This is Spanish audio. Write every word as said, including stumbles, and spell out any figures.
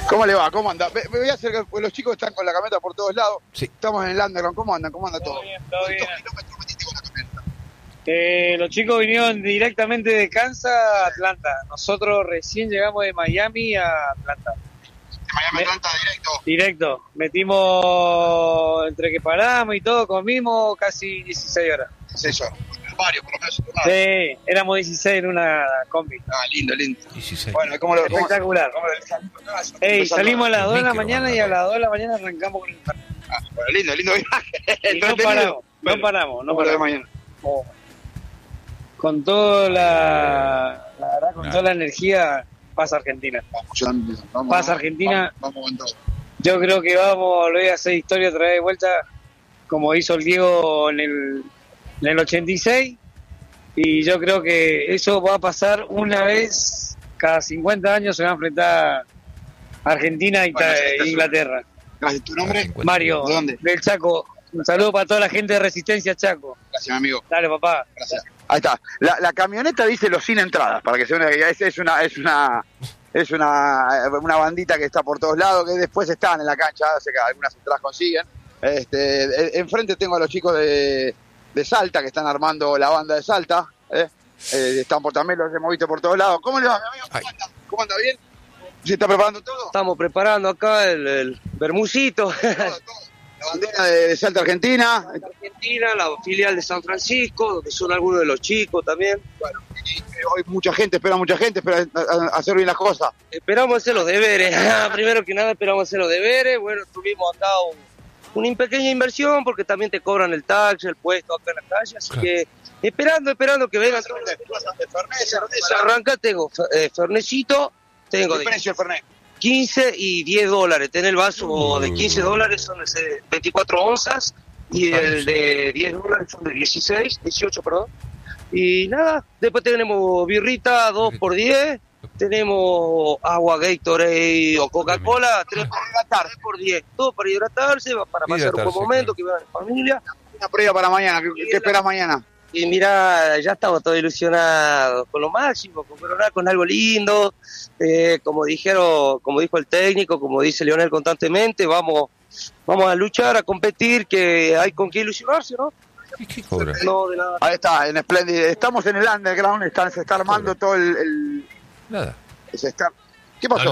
¿Cómo le va? ¿Cómo anda? Me, me voy a acercar, porque los chicos están con la camioneta por todos lados. Sí. Estamos en el underground. ¿Cómo andan? ¿Cómo anda todo? Todo bien, todo bien. ¿Cuántos kilómetros metiste con la camioneta? Eh, los chicos vinieron directamente de Kansas a Atlanta. Nosotros recién llegamos de Miami a Atlanta. De Miami a Atlanta directo. Directo. Metimos, entre que paramos y todo, comimos casi dieciséis horas. dieciséis horas. Varios, por lo menos. Sí, éramos dieciséis en una combi. Ah, lindo, lindo. dieciséis. Bueno, ¿cómo lo Espectacular. ¿Cómo lo Ey, salimos a las dos de la micro, mañana y a las dos de la mañana arrancamos con el parque. Ah, bueno, lindo, lindo viaje. Y no paramos, no paramos, no ¿Cómo lo de paramos. mañana? Oh. Con toda la, la verdad, con Nah. toda la energía, pasa Argentina. Vamos, yo también, vamos, Pasa vamos, Argentina. Vamos, vamos con todo. Yo creo que vamos, lo voy a hacer historia otra vez de vuelta, como hizo el Diego en el, en el ochenta y seis, y yo creo que eso va a pasar una vez cada cincuenta años. Se va a enfrentar Argentina y Bueno, ta- ya está, Inglaterra. Gracias. ¿Tu nombre? Mario, ¿De dónde? del Chaco. Un saludo para toda la gente de Resistencia Chaco. Gracias, amigo. Dale, papá. Gracias. Ahí está. La, la camioneta dice los sin entradas, para que se una es, es una es una es una una bandita que está por todos lados, que después están en la cancha, sé que algunas entradas consiguen. Este, eh, enfrente tengo a los chicos de, de Salta que están armando la banda de Salta, ¿eh? Eh, están por también los hemos visto por todos lados. ¿Cómo le va, mi amigo? ¿Cómo Ay. anda? ¿Cómo anda? ¿Bien? ¿Se está preparando todo? Estamos preparando acá el, el bermucito. Todo, todo. La bandera de, de Salta Argentina. Argentina, la filial de San Francisco, donde son algunos de los chicos también. Bueno, y, eh, hoy mucha gente, espera mucha gente, espera a- a- hacer bien las cosas. Esperamos hacer los deberes. Primero que nada, esperamos hacer los deberes. Bueno, tuvimos acá un, una pequeña inversión porque también te cobran el tax, el puesto acá en la calle. Así Claro. que esperando, esperando que vengan todos los... Arranca, tengo eh, Fernecito, tengo ¿Qué de precio el Fernet? quince y diez dólares. Tenés el vaso de quince dólares, son de veinticuatro onzas, y el de diez dólares son de dieciséis, dieciocho, perdón. Y nada, después tenemos birrita dos por diez, tenemos agua Gatorade o Coca-Cola tres por diez, todo para hidratarse, para pasar un Hidratarse, buen momento, claro. que vean en familia. Una prueba para mañana. ¿Qué, qué esperas mañana? Y mira, ya estamos todos ilusionados con lo máximo, con coronar con algo lindo, eh, como dijeron, como dijo el técnico, como dice Leonel constantemente, vamos, vamos a luchar, a competir, que hay con qué ilusionarse, ¿no? ¿Y qué cobra? No de nada. Ahí está, en Splendid. Estamos en el underground, está, se está armando todo el... el- Nada. se está... ¿Qué pasó?